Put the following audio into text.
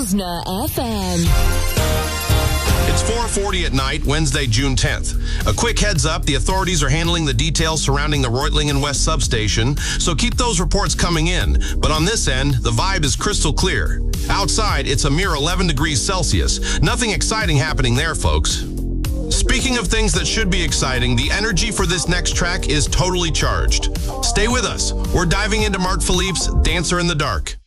Rosna FM. It's 4:40 at night, Wednesday, June 10th. A quick heads up, the authorities are handling the details surrounding the Reutlingen West substation, so keep those reports coming in. But on this end, the vibe is crystal clear. Outside, it's a mere 11 degrees Celsius. Nothing exciting happening there, folks. Speaking of things that should be exciting, the energy for this next track is totally charged. Stay with us. We're diving into Mark Philippe's Dancer in the Dark.